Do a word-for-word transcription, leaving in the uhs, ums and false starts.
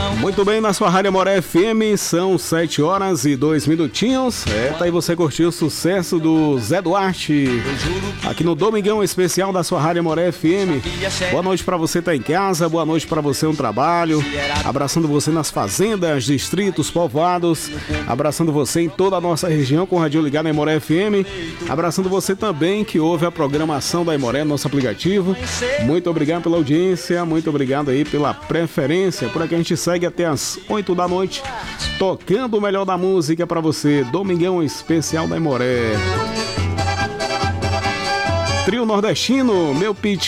Muito bem, na sua Rádio Amoré F M, são sete horas e dois minutinhos. É, tá aí, você curtiu o sucesso do Zé Duarte aqui no Domingão Especial da sua Rádio Amoré F M. Boa noite pra você tá em casa, boa noite pra você no trabalho, abraçando você nas fazendas, distritos, povoados, abraçando você em toda a nossa região com o Rádio Ligado na Amoré F M, abraçando você também que ouve a programação da Amoré, nosso aplicativo. Muito obrigado pela audiência, muito obrigado aí pela preferência. Por aqui a gente segue até as oito da noite, tocando o melhor da música pra você. Domingão Especial da Amoré. Trio nordestino, meu pitch